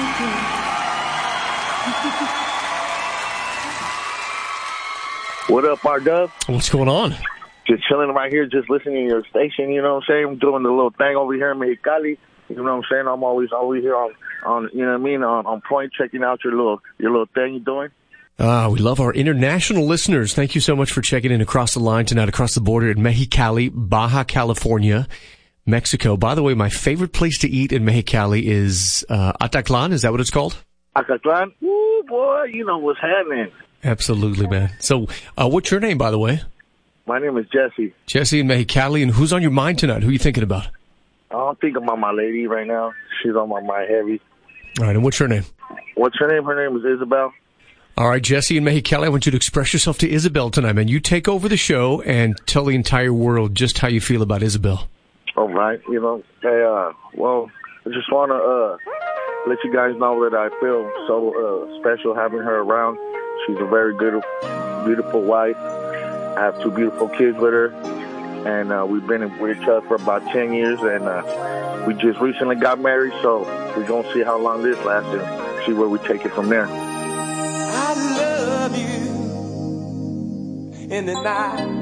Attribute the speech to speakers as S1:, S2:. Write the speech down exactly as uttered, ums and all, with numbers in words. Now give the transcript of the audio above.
S1: What up, R-Dub?
S2: What's going on?
S1: Just chilling right here, just listening to your station, you know what I'm saying? I'm doing the little thing over here in Mexicali. You know what I'm saying? I'm always always here on, on you know what I mean, on, on point, checking out your little your little thing you're doing.
S2: Ah, we love our international listeners. Thank you so much for checking in across the line tonight, across the border in Mexicali, Baja California, Mexico. By the way, my favorite place to eat in Mexicali is uh, Ataclan. Is that what it's called?
S1: Ataclan? Ooh, boy, you know what's happening.
S2: Absolutely, man. So, uh, what's your name, by the way?
S1: My name is Jesse.
S2: Jesse in Mexicali. And who's on your mind tonight? Who are you thinking about?
S1: I'm thinking about my lady right now. She's on my mind heavy.
S2: All right, and what's her name?
S1: What's her name? Her name is Isabel.
S2: All right, Jesse in Mexicali, I want you to express yourself to Isabel tonight, man. You take over the show and tell the entire world just how you feel about Isabel.
S1: All right. You know, hey, uh, well, I just want to uh, let you guys know that I feel so uh, special having her around. She's a very good, beautiful wife. I have two beautiful kids with her, and uh, we've been with each other for about ten years, and uh, we just recently got married, so we're going to see how long this lasts and see where we take it from there.
S3: I love you in the night.